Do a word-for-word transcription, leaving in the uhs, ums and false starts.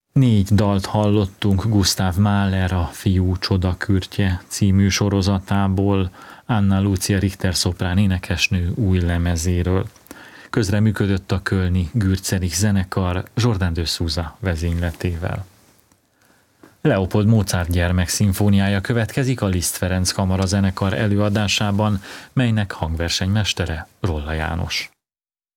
Négy dalt hallottunk Gustav Mahler a Fiú csodakürtje című sorozatából, Anna Lucia Richter szoprán énekesnő új lemezéről. Közreműködött a kölni Gürzenich zenekar Jordan de Souza vezényletével. Leopold Mozart gyermekszimfóniája következik a Liszt Ferenc Kamara zenekar előadásában, melynek hangversenymestere Rolla János.